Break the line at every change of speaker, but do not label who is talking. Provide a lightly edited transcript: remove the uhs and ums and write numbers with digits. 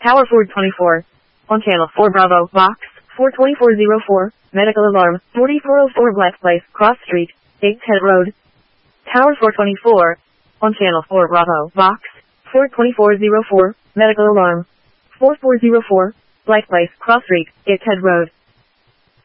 Tower 424. On channel 4 Bravo, box 42404, medical alarm, 4404 Black Place, Cross Street, Gateshead Road. Tower 424. On channel 4 Bravo, box 42404, medical alarm, 4404, Black Place, Cross Street, Gateshead Road.